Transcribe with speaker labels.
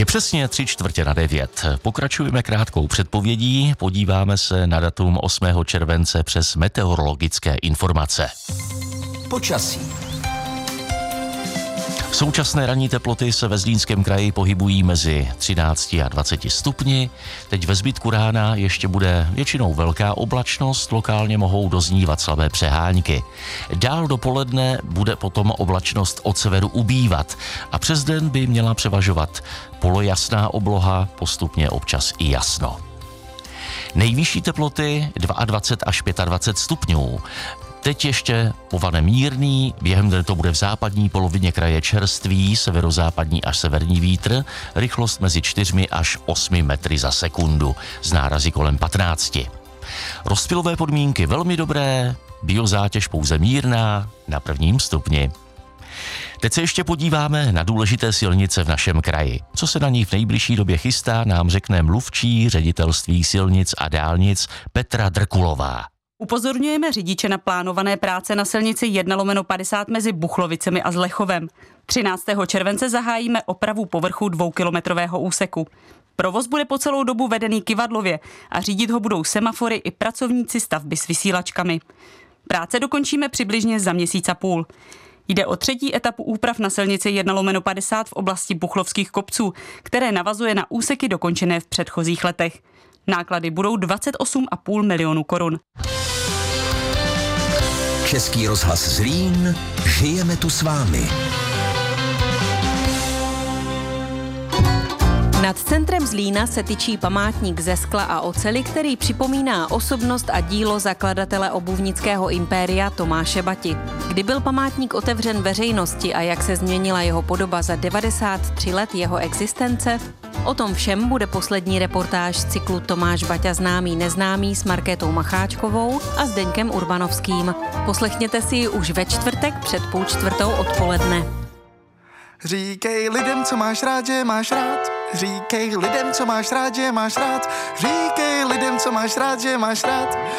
Speaker 1: Je přesně 8:45. Pokračujeme krátkou předpovědí, podíváme se na datum 8. července přes meteorologické informace.
Speaker 2: Počasí.
Speaker 1: Současné ranní teploty se ve Zlínském kraji pohybují mezi 13 a 20 stupni. Teď ve zbytku rána ještě bude většinou velká oblačnost, lokálně mohou doznívat slabé přehánky. Dál dopoledne bude potom oblačnost od severu ubývat a přes den by měla převažovat polojasná obloha, postupně občas i jasno. Nejvyšší teploty 22 až 25 stupňů. Teď ještě povane mírný, během dne to bude v západní polovině kraje čerstvý, severozápadní až severní vítr, rychlost mezi 4 až 8 metry za sekundu, s nárazy kolem 15. Rozptylové podmínky velmi dobré, biozátěž pouze mírná, na 1. stupni. Teď se ještě podíváme na důležité silnice v našem kraji. Co se na ní v nejbližší době chystá, nám řekne mluvčí Ředitelství silnic a dálnic Petra Drkulová.
Speaker 3: Upozorňujeme řidiče na plánované práce na silnici 1/50 mezi Buchlovicemi a Zlechovem. 13. července zahájíme opravu povrchu 2kilometrového úseku. Provoz bude po celou dobu vedený kyvadlově a řídit ho budou semafory i pracovníci stavby s vysílačkami. Práce dokončíme přibližně za měsíc a půl. Jde o 3. etapu úprav na silnici 1/50 v oblasti Buchlovských kopců, které navazuje na úseky dokončené v předchozích letech. Náklady budou 28,5 milionu korun.
Speaker 2: Český rozhlas Zlín, žijeme tu s vámi.
Speaker 4: Nad centrem Zlína se tyčí památník ze skla a oceli, který připomíná osobnost a dílo zakladatele obuvnického impéria Tomáše Bati. Kdy byl památník otevřen veřejnosti a jak se změnila jeho podoba za 93 let jeho existence? O tom všem bude poslední reportáž z cyklu Tomáš Baťa známý neznámý s Markétou Macháčkovou a Zdeňkem Urbanovským. Poslechněte si ji už ve čtvrtek před 3:30 odpoledne.
Speaker 5: Říkej lidem, co máš rád, že máš rád. Říkej lidem, co máš rád, že máš rád. Říkej lidem, co máš rád, že máš rád.